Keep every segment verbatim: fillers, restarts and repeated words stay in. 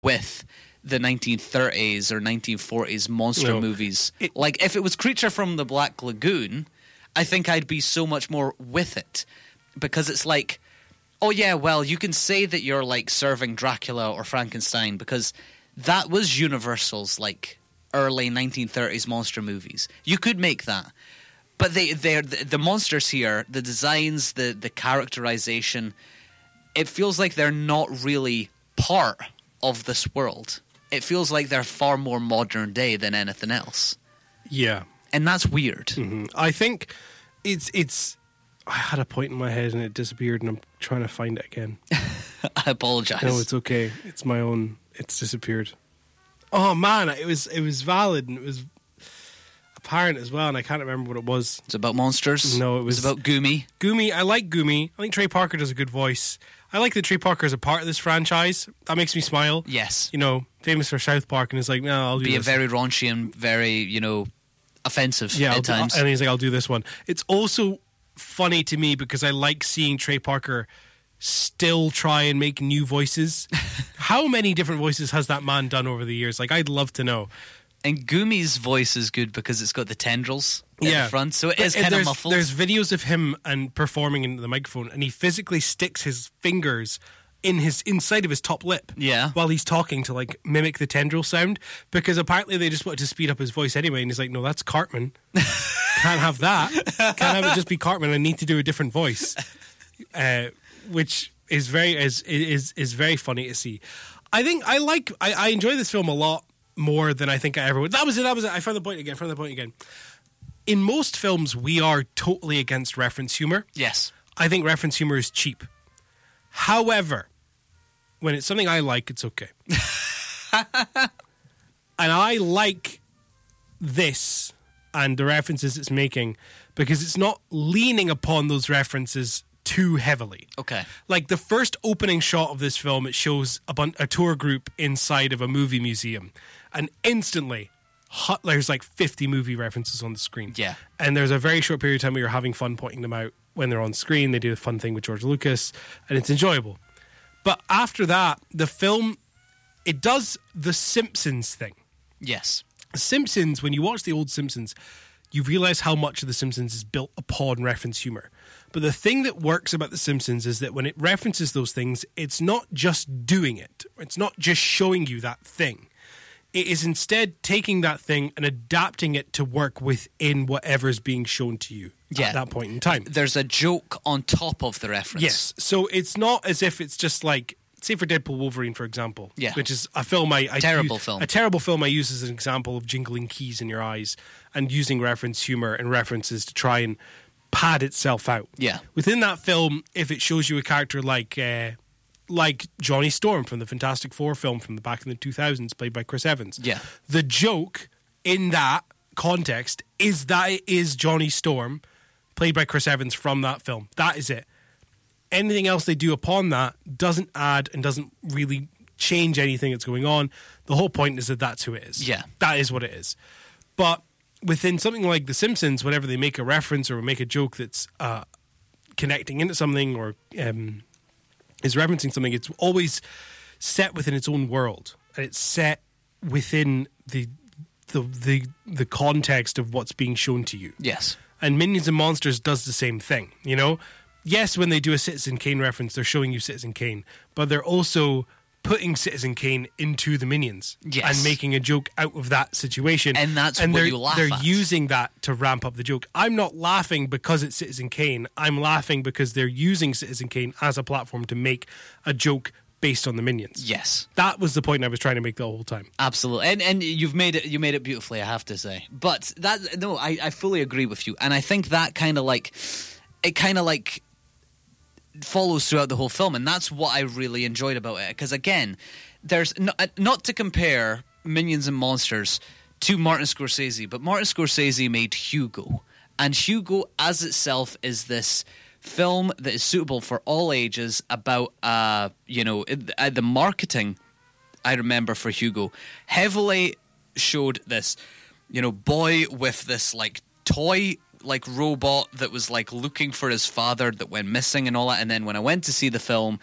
with the nineteen thirties or nineteen forties monster No. movies. It- Like, if it was Creature from the Black Lagoon, I think I'd be so much more with it. Because it's like, oh yeah, well, you can say that you're like serving Dracula or Frankenstein because that was Universal's like early nineteen thirties monster movies. You could make that. But they, they're the, the monsters here, the designs, the, the characterization, it feels like they're not really part of this world. It feels like they're far more modern day than anything else. Yeah. And that's weird. Mm-hmm. I think it's it's. I had a point in my head and it disappeared, and I'm trying to find it again. I apologize. No, it's okay. It's my own. It's disappeared. Oh man, it was it was valid and it was apparent as well, and I can't remember what it was. It's about monsters. No, it was It's about Goomy. Goomy. I like Goomy. I think Trey Parker does a good voice. I like that Trey Parker is a part of this franchise. That makes me smile. Yes. You know, famous for South Park, and it's like, no, I'll do Be a this. very raunchy and very, you know, offensive yeah, at I'll do- times. and he's like, I'll do this one. It's also funny to me because I like seeing Trey Parker still try and make new voices. How many different voices has that man done over the years? Like, I'd love to know. And Goomy's voice is good because it's got the tendrils at Yeah. the front, so it But is kind of there's, muffled. There's videos of him and performing into the microphone, and he physically sticks his fingers in his inside of his top lip Yeah. while he's talking to like mimic the tendril sound, because apparently they just wanted to speed up his voice anyway, and he's like, no, that's Cartman. Can't have that. Can't have it just be Cartman. I need to do a different voice, uh, which is very is is is very funny to see. I think I like I, I enjoy this film a lot more than I think I ever would. That was it. That was it. I found the point again. Found the point again. In most films, we are totally against reference humor. Yes. I think reference humor is cheap. However, when it's something I like, it's okay. And I like this and the references it's making because it's not leaning upon those references too heavily. Okay. Like the first opening shot of this film, it shows a, bun- a tour group inside of a movie museum, and instantly hot, there's like fifty movie references on the screen. Yeah. And there's a very short period of time where you're having fun pointing them out when they're on screen. They do a fun thing with George Lucas, and it's enjoyable. But after that, the film, it does the Simpsons thing. Yes. Simpsons, when you watch the old Simpsons, you realize how much of The Simpsons is built upon reference humor. But the thing that works about The Simpsons is that when it references those things, it's not just doing it. It's not just showing you that thing. It is instead taking that thing and adapting it to work within whatever's being shown to you Yeah. at that point in time. There's a joke on top of the reference. Yes. So it's not as if it's just like, say for Deadpool Wolverine, for example, Yeah. which is a film I... I Terrible use, film. A terrible film I use as an example of jingling keys in your eyes and using reference humor and references to try and pad itself out. Yeah. Within that film, if it shows you a character like uh, like Johnny Storm from the Fantastic Four film from the back in the two thousands, played by Chris Evans, Yeah. the joke in that context is that it is Johnny Storm, played by Chris Evans from that film. That is it. Anything else they do upon that doesn't add and doesn't really change anything that's going on. The whole point is that that's who it is. Yeah. That is what it is. But within something like The Simpsons, whenever they make a reference or make a joke that's uh, connecting into something or um, is referencing something, it's always set within its own world. And it's set within the the the, the context of what's being shown to you. Yes. And Minions and Monsters does the same thing, you know? Yes, when they do a Citizen Kane reference, they're showing you Citizen Kane, but they're also putting Citizen Kane into the Minions Yes. and making a joke out of that situation. And that's and what they're, you laugh they're at. using that to ramp up the joke. I'm not laughing because it's Citizen Kane. I'm laughing because they're using Citizen Kane as a platform to make a joke based on the Minions. Yes. That was the point I was trying to make the whole time. Absolutely, and and you've made it. You made it beautifully, I have to say. But that no, I, I fully agree with you, and I think that kind of like it kind of like follows throughout the whole film, and that's what I really enjoyed about it. Because again, there's no, not to compare Minions and Monsters to Martin Scorsese, but Martin Scorsese made Hugo, and Hugo as itself is this film that is suitable for all ages about uh you know uh, the marketing I remember for Hugo heavily showed this you know boy with this like toy like robot that was like looking for his father that went missing and all that, and then when I went to see the film,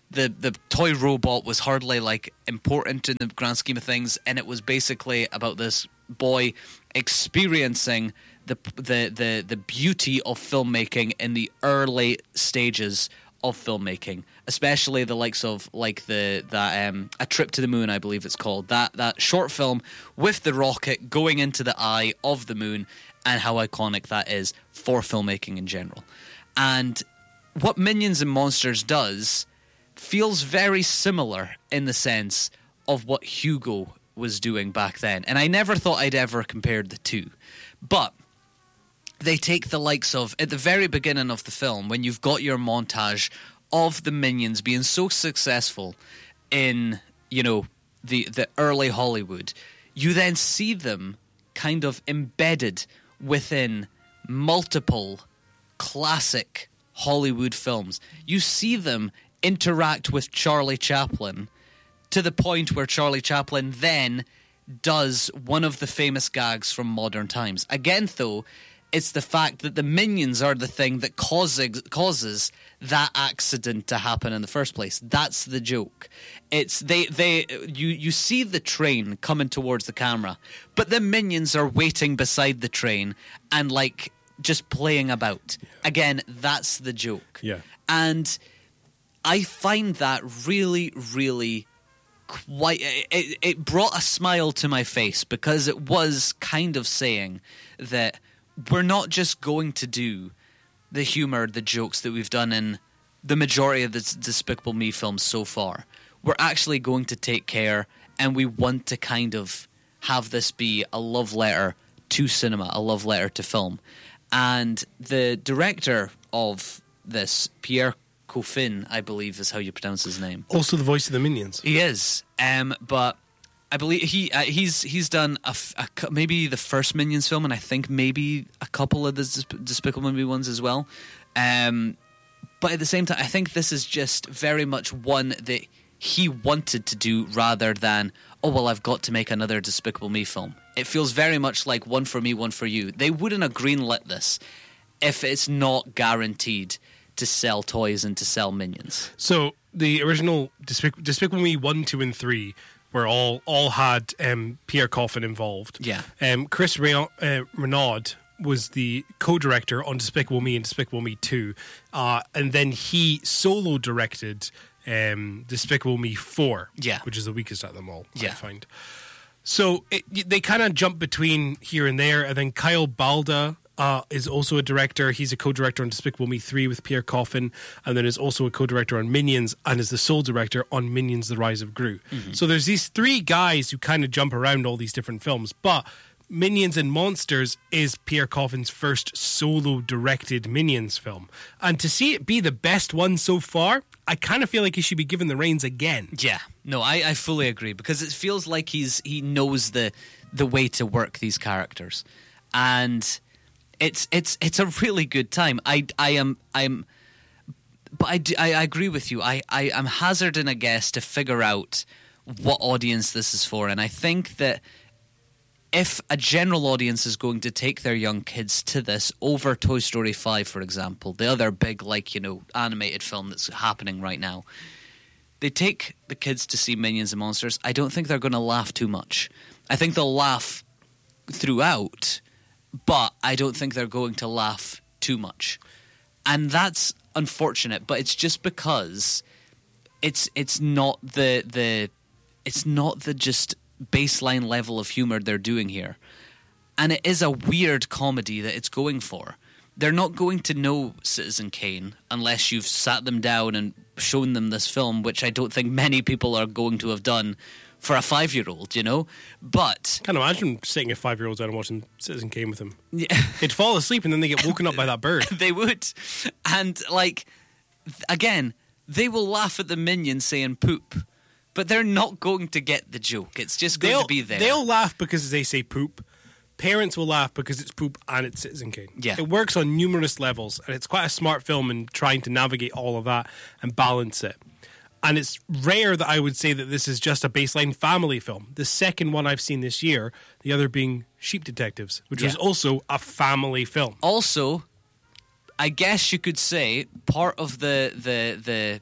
the the toy robot was hardly like important in the grand scheme of things, and it was basically about this boy experiencing the the the, the beauty of filmmaking in the early stages of filmmaking, especially the likes of like the that um A Trip to the Moon, I believe it's called, that that short film with the rocket going into the eye of the moon, and how iconic that is for filmmaking in general. And what Minions and Monsters does feels very similar in the sense of what Hugo was doing back then. And I never thought I'd ever compared the two. But they take the likes of, at the very beginning of the film, when you've got your montage of the Minions being so successful in, you know, the, the early Hollywood, you then see them kind of embedded within multiple classic Hollywood films. You see them interact with Charlie Chaplin to the point where Charlie Chaplin then does one of the famous gags from Modern Times. Again, though, it's the fact that the Minions are the thing that causes causes that accident to happen in the first place. That's the joke. It's they they you you see the train coming towards the camera, but the Minions are waiting beside the train and like just playing about. Yeah. Again, that's the joke. Yeah. And I find that really, really quite... It, it brought a smile to my face because it was kind of saying that we're not just going to do the humor, the jokes that we've done in the majority of the Despicable Me films so far. We're actually going to take care, and we want to kind of have this be a love letter to cinema, a love letter to film. And the director of this, Pierre Coffin, I believe is how you pronounce his name. Also the voice of the Minions. He is, um, but I believe he uh, he's he's done a, a, maybe the first Minions film, and I think maybe a couple of the Desp- Despicable Me ones as well. Um, but at the same time, I think this is just very much one that he wanted to do rather than, oh, well, I've got to make another Despicable Me film. It feels very much like one for me, one for you. They wouldn't have greenlit this if it's not guaranteed to sell toys and to sell Minions. So the original Despic- Despicable Me one, two, and three were all all had um, Pierre Coffin involved. Yeah. Um, Chris Ray- uh, Renaud was the co-director on Despicable Me and Despicable Me two, uh, and then he solo directed um, Despicable Me four, yeah. which is the weakest out of them all, yeah. I find. So it, they kind of jump between here and there, and then Kyle Balda uh, is also a director. He's a co-director on Despicable Me three with Pierre Coffin, and then is also a co-director on Minions, and is the sole director on Minions: The Rise of Gru. Mm-hmm. So there's these three guys who kind of jump around all these different films, but Minions and Monsters is Pierre Coffin's first solo-directed Minions film. And to see it be the best one so far, I kind of feel like he should be given the reins again. Yeah, no, I, I fully agree, because it feels like he's he knows the the way to work these characters, and it's it's it's a really good time. I I am I'm, but I, do, I I agree with you. I I am hazarding a guess to figure out what audience this is for, and I think that if a general audience is going to take their young kids to this over Toy Story five, for example, the other big, like, you know, animated film that's happening right now, they take the kids to see Minions and Monsters, I don't think they're going to laugh too much. I think they'll laugh throughout, but I don't think they're going to laugh too much. And that's unfortunate, but it's just because it's it's not the the it's not the just baseline level of humor they're doing here, and it is a weird comedy that it's going for. They're not going to know Citizen Kane unless you've sat them down and shown them this film, which I don't think many people are going to have done for a five-year-old, you know. But can't imagine sitting a five-year-old down and watching Citizen Kane with him. Yeah. They'd fall asleep and then they get woken up by that bird. They would. And like, again, they will laugh at the Minions saying poop, but they're not going to get the joke. It's just going they'll, to be there. They'll laugh because they say poop. Parents will laugh because it's poop and it's Citizen Kane. Yeah. It works on numerous levels, and it's quite a smart film in trying to navigate all of that and balance it. And it's rare that I would say that this is just a baseline family film. The second one I've seen this year, the other being Sheep Detectives, which yeah. was also a family film. Also, I guess you could say part of the the the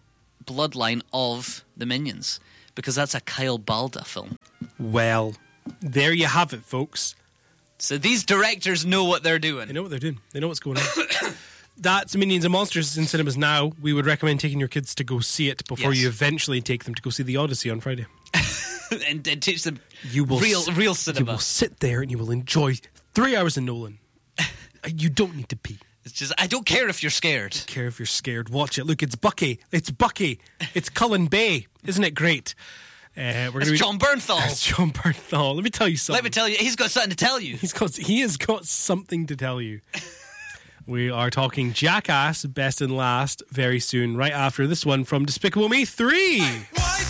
bloodline of the Minions, because that's a Kyle Balda film. Well, there you have it, folks. So these directors know what they're doing. They know what they're doing. They know what's going on. That's Minions and Monsters in cinemas now. We would recommend taking your kids to go see it before Yes. you eventually take them to go see The Odyssey on Friday. and, and teach them You will real, s- real You cinema. will sit there and you will enjoy three hours of Nolan. You don't need to pee. It's just, I don't care if you're scared. Care if you're scared. Watch it. Look, it's Bucky. It's Bucky. It's Cullen Bay. Isn't it great? Uh, we're It's gonna be- John Bernthal. That's John Bernthal. Let me tell you something. Let me tell you, he's got something to tell you. He's got, he has got something to tell you. We are talking Jackass, Best and Last, very soon, right after this one from Despicable Me three.